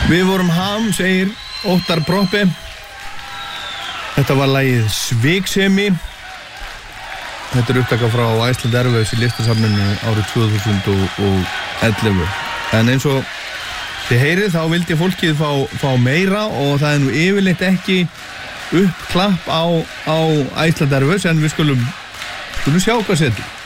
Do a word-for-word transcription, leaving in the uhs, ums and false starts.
Við vorum ham, segir Óttar Proppe. Þetta var lagið Sviksemi. Þetta er upptaka frá Iceland Airwaves í listasafninu árið tvö þúsund og ellefu. En eins og þið heyrið þá vildi fólkið fá, fá meira og það er nú yfirleitt ekki uppklapp á, á Iceland Airwaves en við skulum, skulum sjá hvað setur.